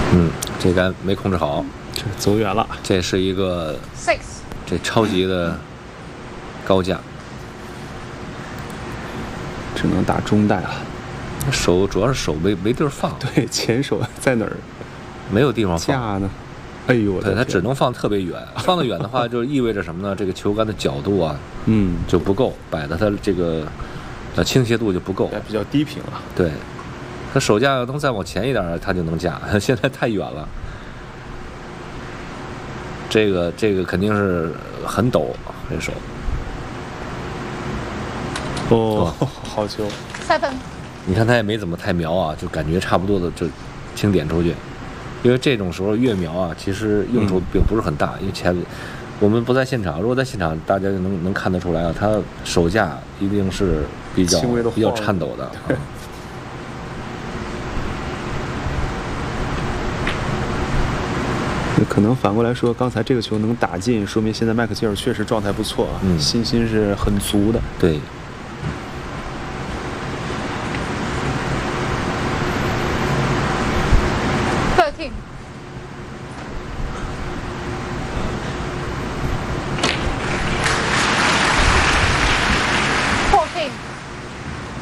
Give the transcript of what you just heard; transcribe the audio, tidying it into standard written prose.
这杆没控制好， 这走远了。 这是一个这超级的高架， 只能打中带了。 手主要是手没地儿放， 对，前手在哪儿？ 没有地方放架呢？哎呦， 对，它只能放特别远，放得远的话，就意味着什么呢？这个球杆的角度啊，就不够，摆的它这个倾斜度就不够， 比较低平了。 对，它手架要能再往前一点，它就能架，现在太远了。这个肯定是很陡，这手。 哦，好球 ！7。 你看他也没怎么太瞄啊，就感觉差不多的就轻点出去。因为这种时候越瞄啊，其实用处并不是很大，因为我们不在现场，如果在现场，大家就能看得出来啊，他手架一定是比较颤抖的。 可能反过来说，刚才这个球能打进，说明现在麦克吉尔确实状态不错啊，信心是很足的。 对。